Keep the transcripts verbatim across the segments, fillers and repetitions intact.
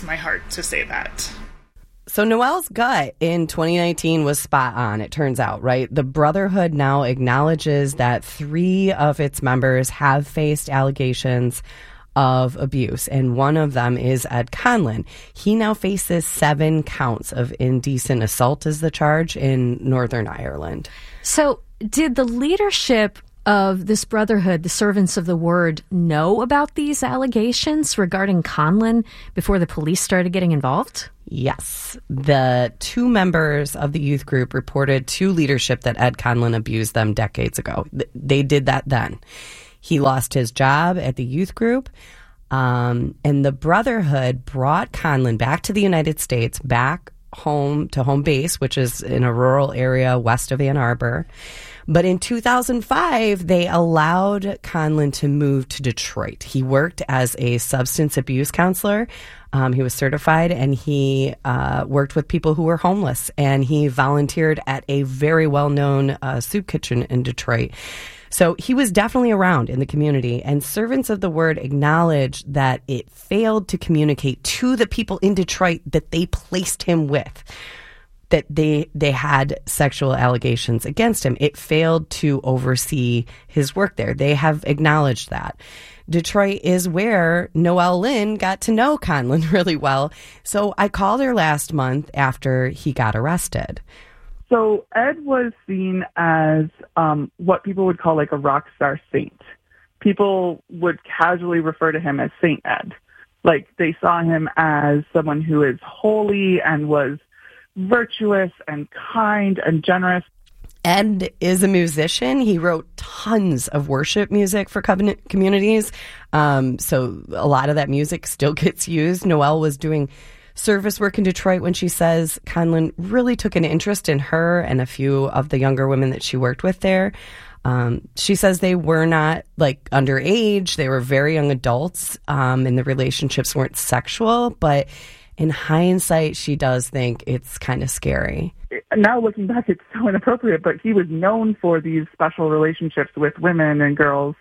my heart to say that. So Noelle's gut in twenty nineteen was spot on, it turns out, right? The Brotherhood now acknowledges that three of its members have faced allegations of abuse, and one of them is Ed Conlon. He now faces seven counts of indecent assault as the charge in Northern Ireland. So did the leadership of this Brotherhood, the Servants of the Word, know about these allegations regarding Conlon before the police started getting involved? Yes. The two members of the youth group reported to leadership that Ed Conlon abused them decades ago. They did that then. He lost his job at the youth group, um, and the Brotherhood brought Conlon back to the United States, back home to home base, which is in a rural area west of Ann Arbor. But in two thousand five, they allowed Conlon to move to Detroit. He worked as a substance abuse counselor. Um, he was certified, and he uh, worked with people who were homeless. And he volunteered at a very well-known uh, soup kitchen in Detroit. So he was definitely around in the community, and Servants of the Word acknowledged that it failed to communicate to the people in Detroit that they placed him with, that they they had sexual allegations against him. It failed to oversee his work there. They have acknowledged that. Detroit is where Noelle Lynn got to know Conlon really well. So I called her last month after he got arrested. So Ed was seen as um, what people would call like a rock star saint. People would casually refer to him as Saint Ed. Like they saw him as someone who is holy and was virtuous and kind and generous. Ed is a musician. He wrote tons of worship music for covenant communities. Um, so a lot of that music still gets used. Noelle was doing service work in Detroit when she says Conlon really took an interest in her and a few of the younger women that she worked with there. Um, she says they were not like underage. They were very young adults, um, and the relationships weren't sexual. But in hindsight, she does think it's kind of scary. Now looking back, it's so inappropriate, but he was known for these special relationships with women and girls.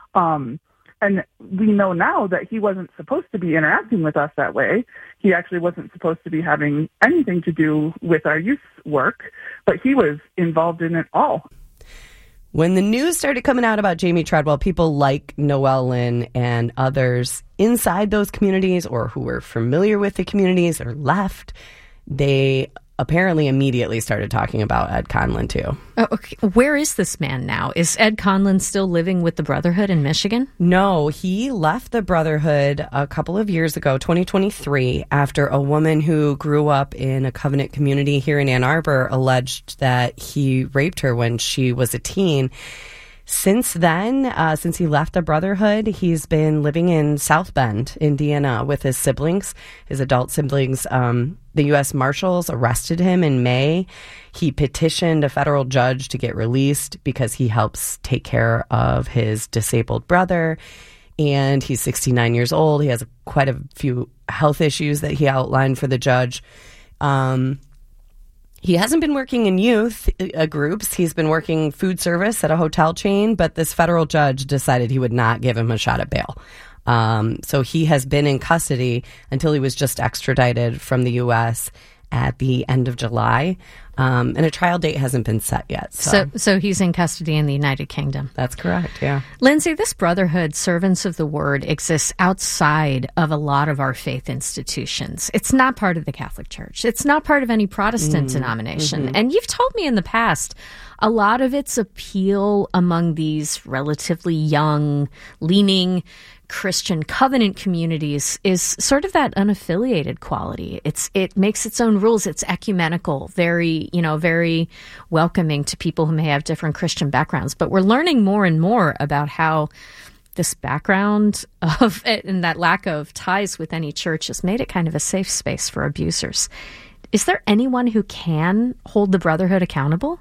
Um, and we know now that he wasn't supposed to be interacting with us that way. He actually wasn't supposed to be having anything to do with our youth work, but he was involved in it all. When the news started coming out about Jamie Treadwell, people like Noelle Lynn and others inside those communities or who were familiar with the communities or left, they apparently immediately started talking about Ed Conlon too. Oh, okay. Where is this man now? Is Ed Conlon still living with the Brotherhood in Michigan? No, he left the Brotherhood a couple of years ago, twenty twenty-three, after a woman who grew up in a covenant community here in Ann Arbor alleged that he raped her when she was a teen. Since then, uh, since he left the Brotherhood, he's been living in South Bend, Indiana, with his siblings, his adult siblings. Um, the U S Marshals arrested him in May. He petitioned a federal judge to get released because he helps take care of his disabled brother. And he's sixty-nine years old. He has quite a few health issues that he outlined for the judge. Um He hasn't been working in youth uh, groups. He's been working food service at a hotel chain, but this federal judge decided he would not give him a shot at bail. Um, so he has been in custody until he was just extradited from the U S at the end of July. Um, and a trial date hasn't been set yet. So. so so he's in custody in the United Kingdom. That's correct, yeah. Lindsay, this Brotherhood, Servants of the Word, exists outside of a lot of our faith institutions. It's not part of the Catholic Church. It's not part of any Protestant mm, denomination. Mm-hmm. And you've told me in the past, a lot of its appeal among these relatively young, leaning Christian covenant communities is sort of that unaffiliated quality. It's it makes its own rules. It's ecumenical, very, you know, very welcoming to people who may have different Christian backgrounds. But we're learning more and more about how this background of and that lack of ties with any church has made it kind of a safe space for abusers. Is there anyone who can hold the Brotherhood accountable?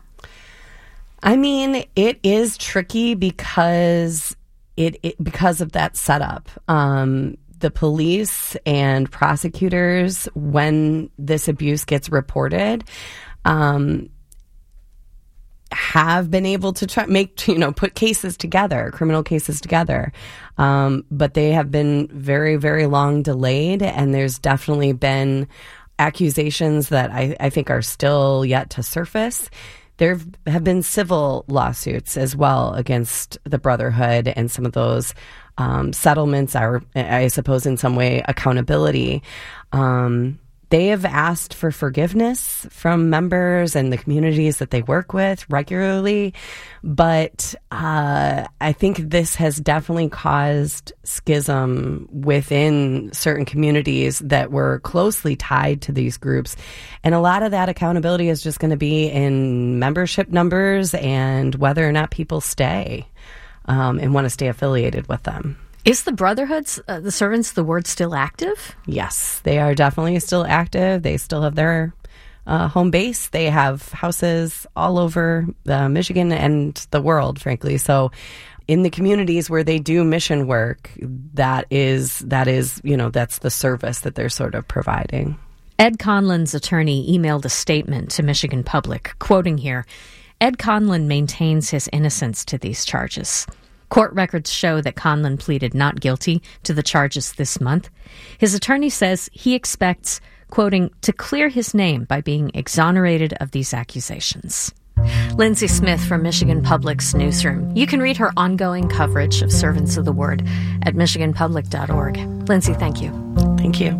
I mean, it is tricky because It, it because of that setup. Um, the police and prosecutors, when this abuse gets reported, um, have been able to try make you know put cases together, criminal cases together, um, but they have been very very long delayed, and there's definitely been accusations that I, I think are still yet to surface. There have been civil lawsuits as well against the Brotherhood, and some of those um, settlements are, I suppose, in some way accountability. Um, They have asked for forgiveness from members and the communities that they work with regularly, but uh, I think this has definitely caused schism within certain communities that were closely tied to these groups. And a lot of that accountability is just going to be in membership numbers and whether or not people stay um, and want to stay affiliated with them. Is the Brotherhoods, uh, the Servants of the Word, still active? Yes, they are definitely still active. They still have their uh, home base. They have houses all over uh, Michigan and the world, frankly. So in the communities where they do mission work, that is, that is, you know, that's the service that they're sort of providing. Ed Conlin's attorney emailed a statement to Michigan Public, quoting here, Ed Conlin maintains his innocence to these charges. Court records show that Conlin pleaded not guilty to the charges this month. His attorney says he expects, quoting, to clear his name by being exonerated of these accusations. Lindsay Smith from Michigan Public's newsroom. You can read her ongoing coverage of Servants of the Word at michigan public dot org. Lindsay, thank you. Thank you.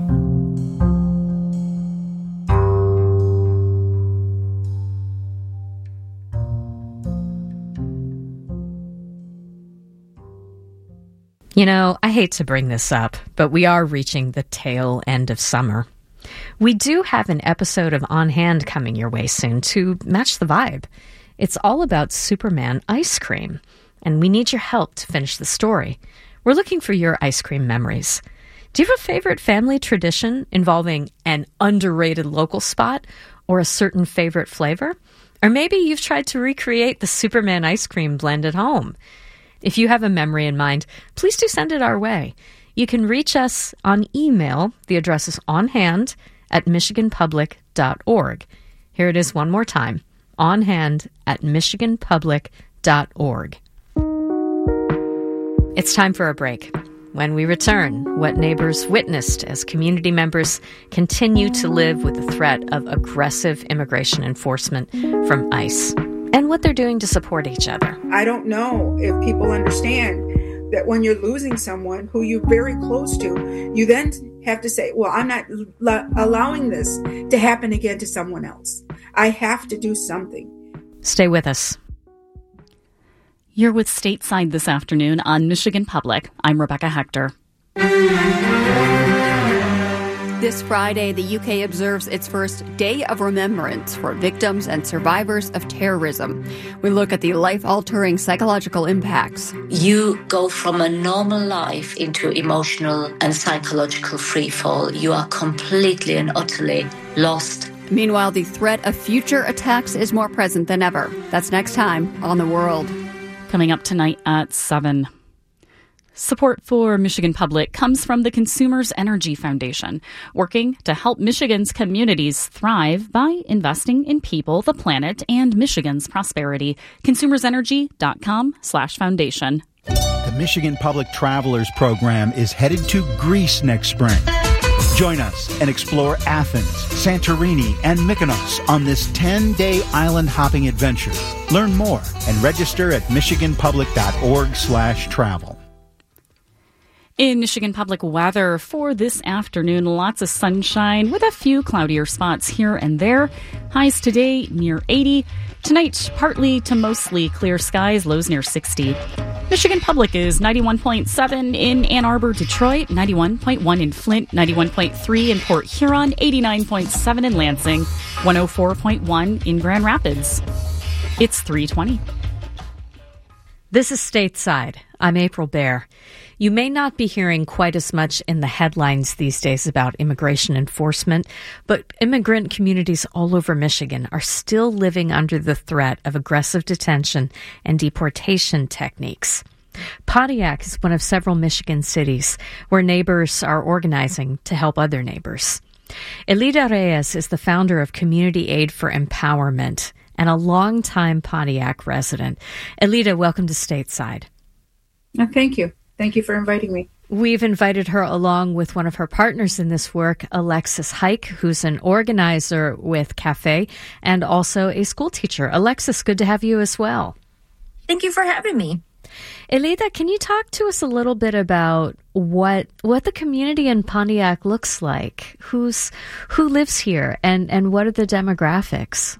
You know, I hate to bring this up, but we are reaching the tail end of summer. We do have an episode of On Hand coming your way soon to match the vibe. It's all about Superman ice cream, and we need your help to finish the story. We're looking for your ice cream memories. Do you have a favorite family tradition involving an underrated local spot or a certain favorite flavor? Or maybe you've tried to recreate the Superman ice cream blend at home. If you have a memory in mind, please do send it our way. You can reach us on email. The address is onhand at michigan public dot org. Here it is one more time, onhand at michigan public dot org. It's time for a break. When we return, what neighbors witnessed as community members continue to live with the threat of aggressive immigration enforcement from ICE, and what they're doing to support each other. I don't know if people understand that when you're losing someone who you're very close to, you then have to say, well, I'm not l- allowing this to happen again to someone else. I have to do something. Stay with us. You're with Stateside this afternoon on Michigan Public. I'm Rebecca Hector. This Friday, the U K observes its first Day of Remembrance for victims and survivors of terrorism. We look at the life-altering psychological impacts. You go from a normal life into emotional and psychological freefall. You are completely and utterly lost. Meanwhile, the threat of future attacks is more present than ever. That's next time on The World. Coming up tonight at seven. Support for Michigan Public comes from the Consumers Energy Foundation, working to help Michigan's communities thrive by investing in people, the planet, and Michigan's prosperity. consumersenergy.com slash foundation. The Michigan Public Travelers Program is headed to Greece next spring. Join us and explore Athens, Santorini, and Mykonos on this ten-day island hopping adventure. Learn more and register at michigan public dot org slash travel. In Michigan Public weather for this afternoon, lots of sunshine with a few cloudier spots here and there. Highs today near eighty. Tonight, partly to mostly clear skies, lows near sixty. Michigan Public is ninety-one point seven in Ann Arbor, Detroit, ninety-one point one in Flint, ninety-one point three in Port Huron, eighty-nine point seven in Lansing, one oh four point one in Grand Rapids. It's three twenty. This is Stateside. I'm April Baer. You may not be hearing quite as much in the headlines these days about immigration enforcement, but immigrant communities all over Michigan are still living under the threat of aggressive detention and deportation techniques. Pontiac is one of several Michigan cities where neighbors are organizing to help other neighbors. Elida Reyes is the founder of Community Aid for Empowerment, and a longtime Pontiac resident. Elida, welcome to Stateside. Oh, thank you. Thank you for inviting me. We've invited her along with one of her partners in this work, Alexis Hike, who's an organizer with CAFE and also a school teacher. Alexis, good to have you as well. Thank you for having me. Elida, can you talk to us a little bit about what what the community in Pontiac looks like? Who's who lives here, and, and what are the demographics?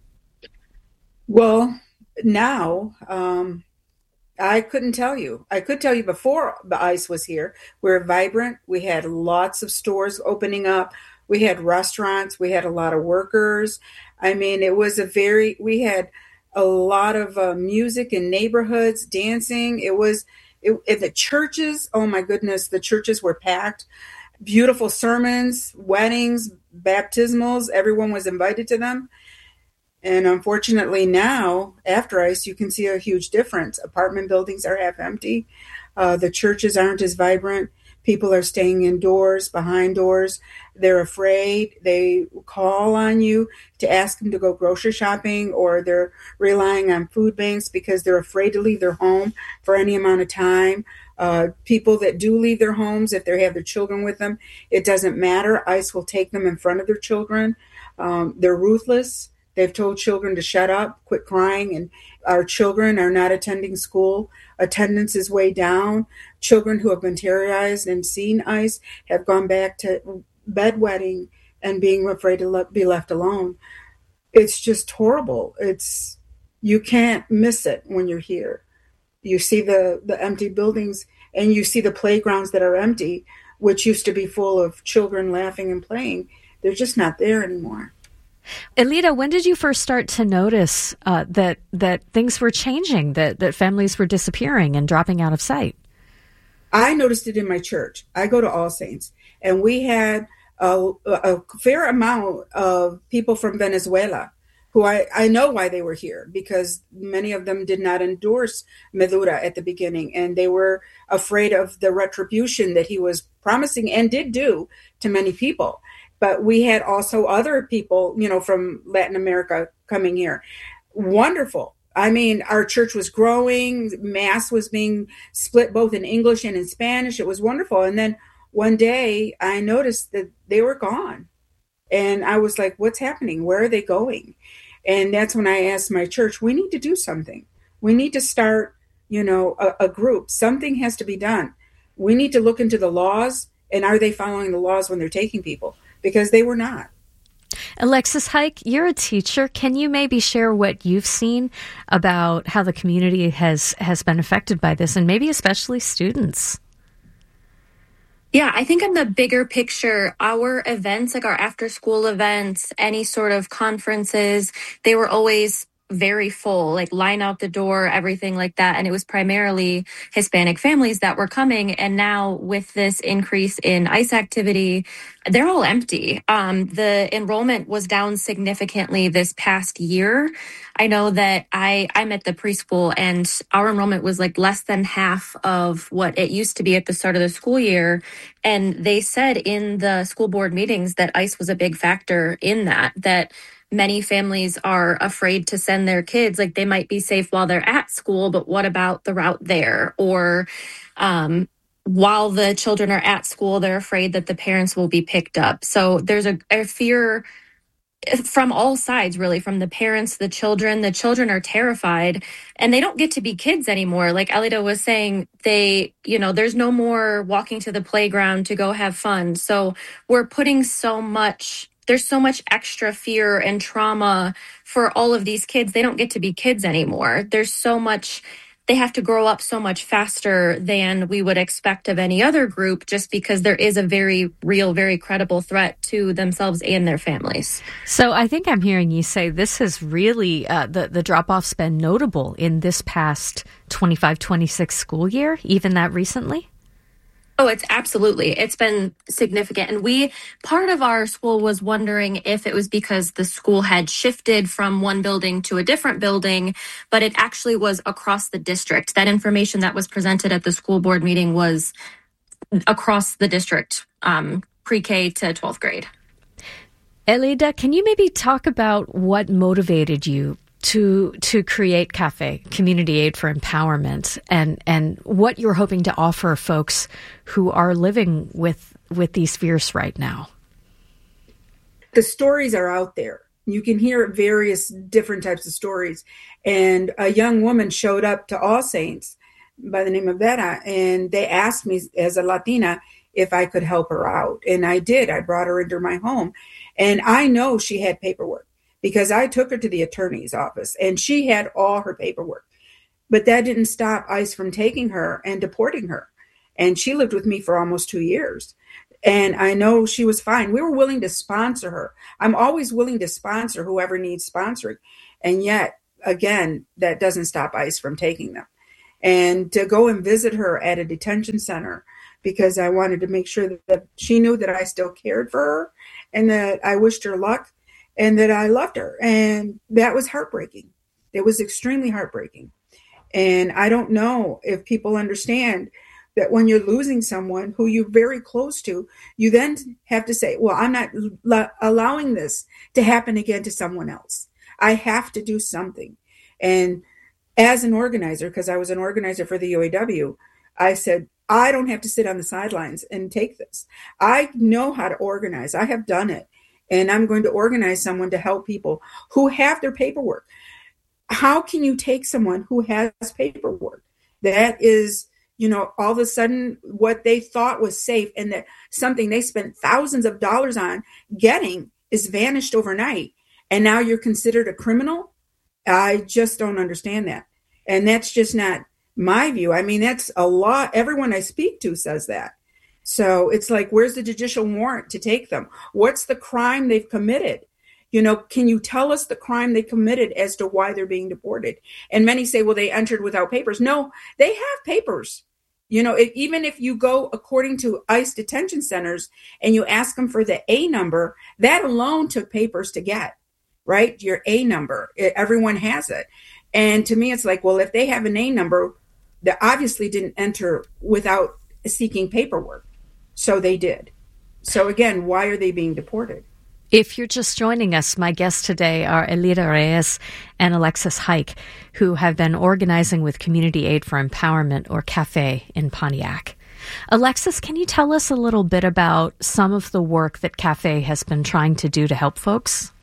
Well, now um, I couldn't tell you. I could tell you before the ICE was here. We're vibrant. We had lots of stores opening up. We had restaurants. We had a lot of workers. I mean, it was a very. We had. a lot of uh, music in neighborhoods, dancing. It was it, at the churches. Oh my goodness, the churches were packed. Beautiful sermons, weddings, baptismals. Everyone was invited to them. And unfortunately now, after ICE, you can see a huge difference. Apartment buildings are half empty. Uh, the churches aren't as vibrant. People are staying indoors, behind doors. They're afraid. They call on you to ask them to go grocery shopping, or they're relying on food banks because they're afraid to leave their home for any amount of time. Uh, people that do leave their homes, if they have their children with them, it doesn't matter. ICE will take them in front of their children. Um, they're ruthless. They've told children to shut up, quit crying, and our children are not attending school. Attendance is way down. Children who have been terrorized and seen ICE have gone back to bedwetting and being afraid to le- be left alone. It's just horrible. It's you can't miss it when you're here. You see the, the empty buildings, and you see the playgrounds that are empty, which used to be full of children laughing and playing. They're just not there anymore. Elida, when did you first start to notice uh, that that things were changing, that, that families were disappearing and dropping out of sight? I noticed it in my church. I go to All Saints, and we had a, a fair amount of people from Venezuela who I, I know why they were here, because many of them did not endorse Maduro at the beginning, and they were afraid of the retribution that he was promising and did do to many people. But we had also other people, you know, from Latin America coming here. Wonderful. I mean, our church was growing. Mass was being split both in English and in Spanish. It was wonderful. And then one day I noticed that they were gone. And I was like, what's happening? Where are they going? And that's when I asked my church, we need to do something. We need to start, you know, a, a group. Something has to be done. We need to look into the laws. And are they following the laws when they're taking people? Because they were not. Alexis Hike, you're a teacher. Can you maybe share what you've seen about how the community has, has been affected by this, and maybe especially students? Yeah, I think in the bigger picture, our events, like our after-school events, any sort of conferences, they were always very full, like line out the door, everything like that. And it was primarily Hispanic families that were coming. And now with this increase in ICE activity, they're all empty. Um, the enrollment was down significantly this past year. I know that I, I'm at the preschool, and our enrollment was like less than half of what it used to be at the start of the school year. And they said in the school board meetings that ICE was a big factor in that, that many families are afraid to send their kids. Like, they might be safe while they're at school, but what about the route there? Or um, while the children are at school, they're afraid that the parents will be picked up. So there's a, a fear from all sides, really, from the parents, the children. The children are terrified, and they don't get to be kids anymore. Like Elida was saying, they, you know, there's no more walking to the playground to go have fun. So we're putting so much There's so much extra fear and trauma for all of these kids. They don't get to be kids anymore. There's so much, they have to grow up so much faster than we would expect of any other group, just because there is a very real, very credible threat to themselves and their families. So I think I'm hearing you say this has really, uh, the, the drop-off's been notable in this past twenty-five twenty-six school year, even that recently? Oh, it's absolutely. It's been significant. And we, part of our school was wondering if it was because the school had shifted from one building to a different building, but it actually was across the district. That information that was presented at the school board meeting was across the district, um, pre-K to twelfth grade. Elida, can you maybe talk about what motivated you to to create CAFE, Community Aid for Empowerment, and and what you're hoping to offer folks who are living with with these fears right now. The stories are out there. You can hear various different types of stories. And a young woman showed up to All Saints by the name of Vera, and they asked me as a Latina if I could help her out. And I did. I brought her into my home. And I know she had paperwork because I took her to the attorney's office and she had all her paperwork. But that didn't stop ICE from taking her and deporting her. And she lived with me for almost two years. And I know she was fine. We were willing to sponsor her. I'm always willing to sponsor whoever needs sponsoring. And yet, again, that doesn't stop ICE from taking them. And to go and visit her at a detention center because I wanted to make sure that, that she knew that I still cared for her and that I wished her luck and that I loved her. And that was heartbreaking. It was extremely heartbreaking. And I don't know if people understand that when you're losing someone who you're very close to, you then have to say, well, I'm not l- allowing this to happen again to someone else. I have to do something. And as an organizer, because I was an organizer for the U A W, I said, I don't have to sit on the sidelines and take this. I know how to organize. I have done it. And I'm going to organize someone to help people who have their paperwork. How can you take someone who has paperwork? That is, you know, all of a sudden what they thought was safe and that something they spent thousands of dollars on getting is vanished overnight. And now you're considered a criminal. I just don't understand that. And that's just not my view. I mean, that's a lot. Everyone I speak to says that. So it's like, where's the judicial warrant to take them? What's the crime they've committed? You know, can you tell us the crime they committed as to why they're being deported? And many say, well, they entered without papers. No, they have papers. You know, it, even if you go according to ICE detention centers and you ask them for the A number, that alone took papers to get, right? Your A number, it, everyone has it. And to me, it's like, well, if they have an A number, they obviously didn't enter without seeking paperwork. So they did. So again, why are they being deported? If you're just joining us, my guests today are Elida Reyes and Alexis Hike, who have been organizing with Community Aid for Empowerment, or CAFE, in Pontiac. Alexis, can you tell us a little bit about some of the work that CAFE has been trying to do to help folks?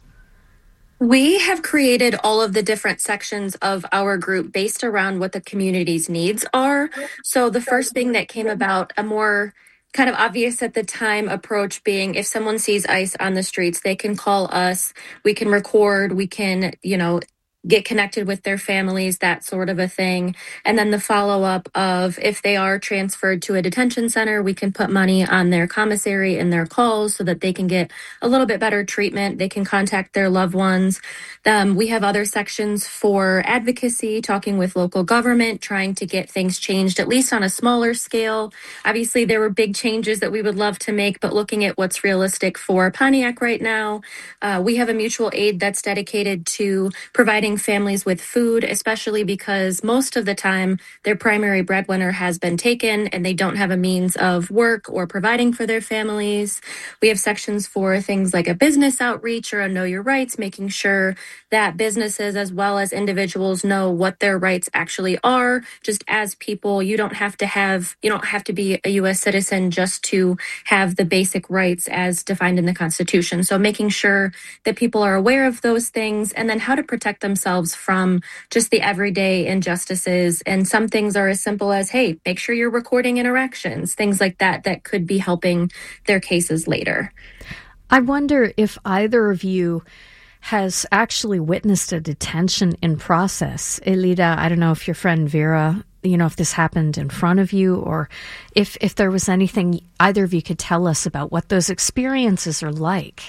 We have created all of the different sections of our group based around what the community's needs are. So the first thing that came about, a more kind of obvious at the time approach being, if someone sees ICE on the streets, they can call us, we can record, we can, you know, get connected with their families, that sort of a thing. And then the follow-up of if they are transferred to a detention center, we can put money on their commissary and their calls so that they can get a little bit better treatment. They can contact their loved ones. Um, we have other sections for advocacy, talking with local government, trying to get things changed, at least on a smaller scale. Obviously, there were big changes that we would love to make, but looking at what's realistic for Pontiac right now, uh, we have a mutual aid that's dedicated to providing families with food, especially because most of the time their primary breadwinner has been taken and they don't have a means of work or providing for their families. We have sections for things like a business outreach or a know your rights, making sure that businesses as well as individuals know what their rights actually are. Just as people, you don't have to have, you don't have to be a U S citizen just to have the basic rights as defined in the Constitution. So making sure that people are aware of those things and then how to protect themselves from just the everyday injustices. And some things are as simple as, hey, make sure you're recording interactions, things like that, that could be helping their cases later. I wonder if either of you has actually witnessed a detention in process. Elida, I don't know if your friend Vera, you know, if this happened in front of you or if, if there was anything either of you could tell us about what those experiences are like.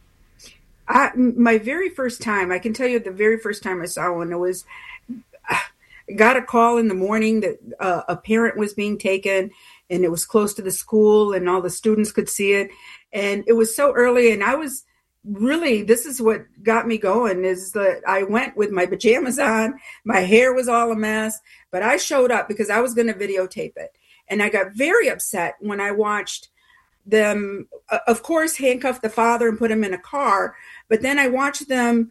I, my very first time, I can tell you the very first time I saw one, it was, I got a call in the morning that uh, a parent was being taken and it was close to the school and all the students could see it. And it was so early and I was really, this is what got me going is that I went with my pajamas on, my hair was all a mess, but I showed up because I was going to videotape it. And I got very upset when I watched them, of course, handcuff the father and put him in a car. But then I watched them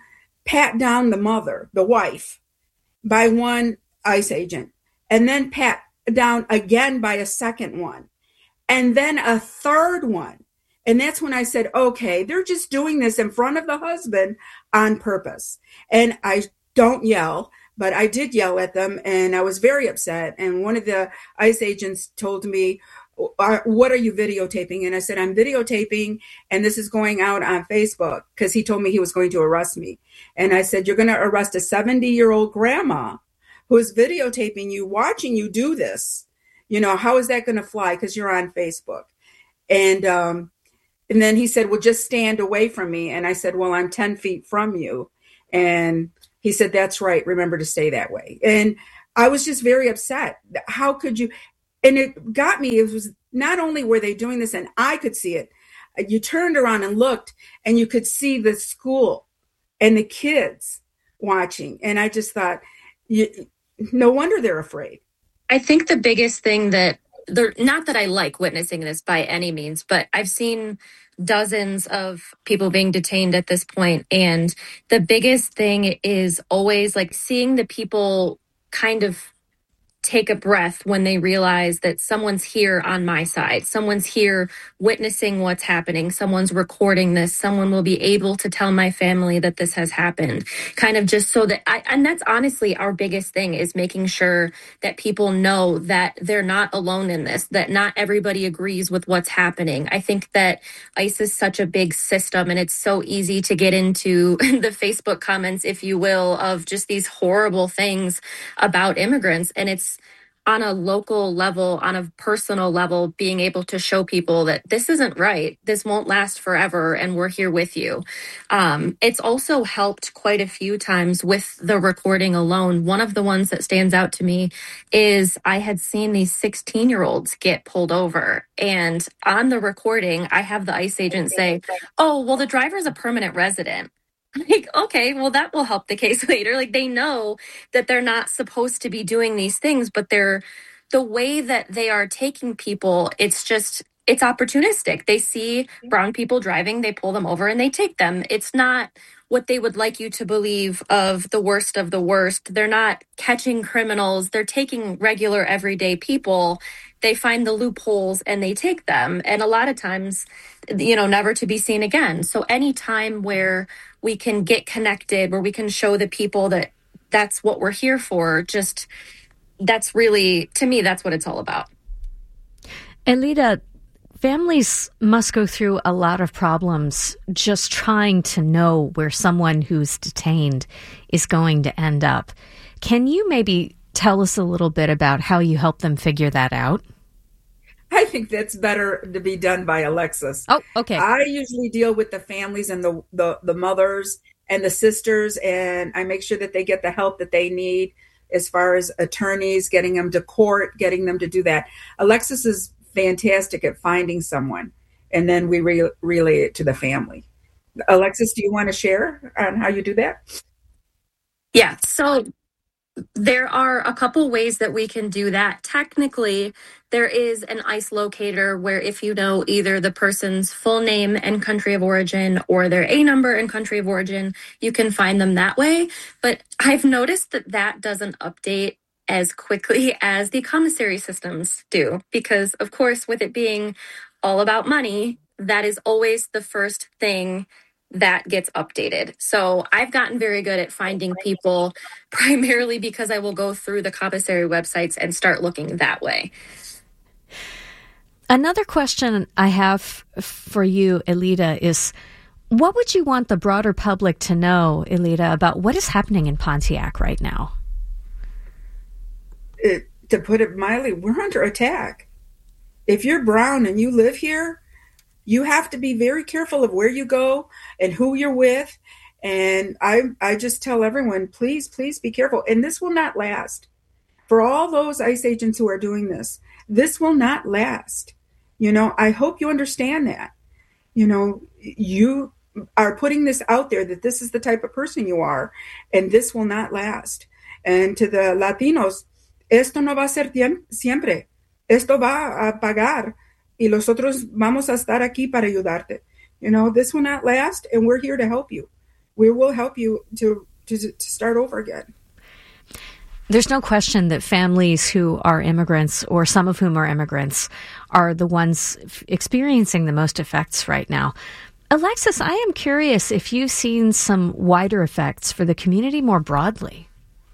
pat down the mother, the wife, by one ICE agent, and then pat down again by a second one, and then a third one. And that's when I said, okay, they're just doing this in front of the husband on purpose. And I don't yell, but I did yell at them, and I was very upset. And one of the ICE agents told me, what are you videotaping? And I said, I'm videotaping, and this is going out on Facebook, because he told me he was going to arrest me. And I said, you're going to arrest a seventy-year-old grandma who is videotaping you, watching you do this. You know, how is that going to fly? Because you're on Facebook. And um, and then he said, well, just stand away from me. And I said, well, I'm ten feet from you. And he said, that's right. Remember to stay that way. And I was just very upset. How could you? And it got me. It was not only were they doing this and I could see it. You turned around and looked, and you could see the school and the kids watching. And I just thought, you, no wonder they're afraid. I think the biggest thing that, not that I like witnessing this by any means, but I've seen dozens of people being detained at this point. And the biggest thing is always like seeing the people kind of take a breath when they realize that someone's here on my side. Someone's here witnessing what's happening. Someone's recording this. Someone will be able to tell my family that this has happened. Kind of just so that I, and that's honestly our biggest thing, is making sure that people know that they're not alone in this, that not everybody agrees with what's happening. I think that ICE is such a big system, and it's so easy to get into the Facebook comments, if you will, of just these horrible things about immigrants. And it's on a local level, on a personal level, being able to show people that this isn't right, this won't last forever, and we're here with you. Um, it's also helped quite a few times with the recording alone. One of the ones that stands out to me is I had seen these sixteen-year-olds get pulled over, and on the recording, I have the ICE agent say, oh, well, the driver's a permanent resident. Like, okay, well, that will help the case later. Like, they know that they're not supposed to be doing these things, but they're the way that they are taking people. It's just, it's opportunistic. They see brown people driving, they pull them over and they take them. It's not what they would like you to believe of the worst of the worst. They're not catching criminals. They're taking regular everyday people. They find the loopholes and they take them. And a lot of times, you know, never to be seen again. So any time where we can get connected, where we can show the people that that's what we're here for, just that's really, to me, that's what it's all about. Elida, families must go through a lot of problems just trying to know where someone who's detained is going to end up. Can you maybe tell us a little bit about how you help them figure that out? I think that's better to be done by Alexis. Oh, okay. I usually deal with the families and the, the, the mothers and the sisters, and I make sure that they get the help that they need as far as attorneys, getting them to court, getting them to do that. Alexis is fantastic at finding someone, and then we re- relay it to the family. Alexis, do you want to share on how you do that? Yeah, so there are a couple ways that we can do that. Technically, there is an ICE locator where if you know either the person's full name and country of origin or their A number and country of origin, you can find them that way. But I've noticed that that doesn't update as quickly as the commissary systems do, because of course, with it being all about money, that is always the first thing that gets updated. So I've gotten very good at finding people primarily because I will go through the commissary websites and start looking that way. Another question I have for you, Elida, is what would you want the broader public to know, Elida, about what is happening in Pontiac right now? It, to put it mildly, we're under attack. If you're brown and you live here, you have to be very careful of where you go and who you're with. And I I just tell everyone, please, please be careful. And this will not last. For all those ICE agents who are doing this, this will not last. You know, I hope you understand that. You know, you are putting this out there that this is the type of person you are, and this will not last. And to the Latinos, esto no va a ser siempre. Esto va a pagar. Y nosotros vamos a estar aquí para ayudarte. You know, this will not last, and we're here to help you. we will help you to, to, to start over again. There's no question that families who are immigrants, or some of whom are immigrants, are the ones f- experiencing the most effects right now. Alexis, I am curious if you've seen some wider effects for the community more broadly.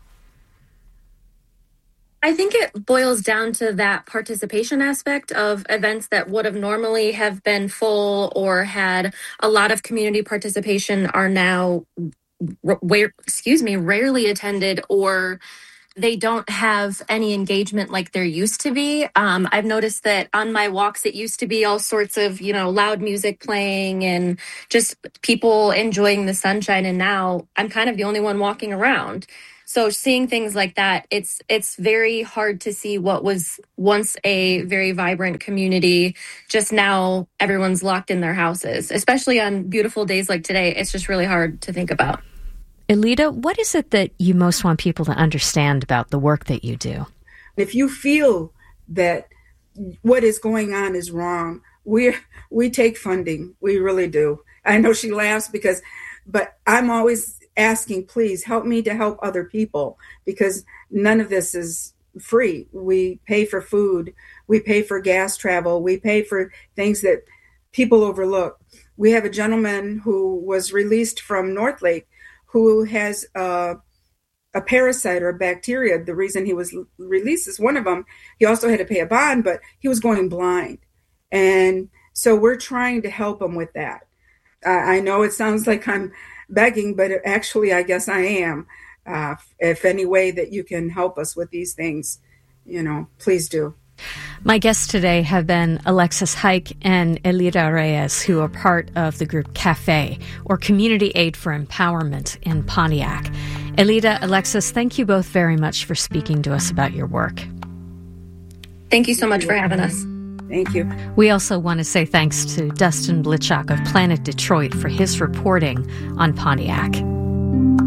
I think it boils down to that participation aspect of events that would have normally have been full or had a lot of community participation are now, where, excuse me, rarely attended, or they don't have any engagement like there used to be. Um, I've noticed that on my walks, it used to be all sorts of, you know, loud music playing and just people enjoying the sunshine. And now I'm kind of the only one walking around. So seeing things like that, it's it's very hard to see what was once a very vibrant community. Just now, everyone's locked in their houses, especially on beautiful days like today. It's just really hard to think about. Elida, what is it that you most want people to understand about the work that you do? If you feel that what is going on is wrong, we we take funding. We really do. I know she laughs because, but I'm always asking, please help me to help other people, because none of this is free. We pay for food. We pay for gas travel. We pay for things that people overlook. We have a gentleman who was released from Northlake who has uh, a parasite or a bacteria. The reason he was released is one of them. He also had to pay a bond, but he was going blind. And so we're trying to help him with that. Uh, I know it sounds like I'm begging, but actually, I guess I am. Uh, if any way that you can help us with these things, you know, please do. My guests today have been Alexis Hike and Elida Reyes, who are part of the group CAFE, or Community Aid for Empowerment in Pontiac. Elida, Alexis, thank you both very much for speaking to us about your work. Thank you so much for having us. Thank you. We also want to say thanks to Dustin Blitchok of Planet Detroit for his reporting on Pontiac.